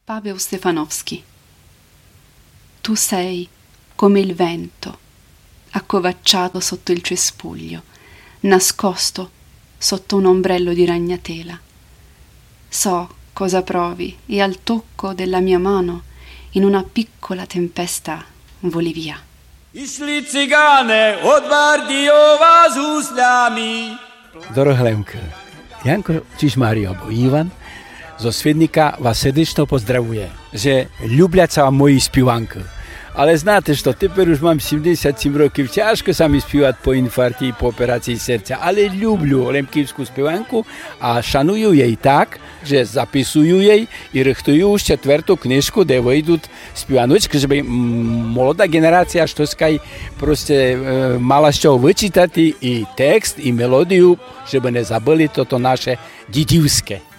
Paweł Stefanowski. Tu sei come il vento, accovacciato sotto il cespuglio, nascosto sotto un ombrello di ragnatela. So cosa provi e al tocco della mia mano in una piccola tempesta voli via. Išli cigáne od Bardijova s husľami. Dorohá Lemka, Janko Čižmári alebo Ivan zo Svednika vás srdечно pozdravuje, že ľubľaca moji spievanky. Ale znáte, že teper už mám 77 rokov, ťažko sa mi spievať po infarkte, po operácii srdca, ale ľúbľu lemkivskú spievanku a šanujú jej tak, že zapisujú jej i rechtujú už 4. knižku, kde vojdu spievanučky, že by mladá generácia štoskaj proste mala z čoho vyčítať i text, i melódiu, že by nezabili toto naše didivské.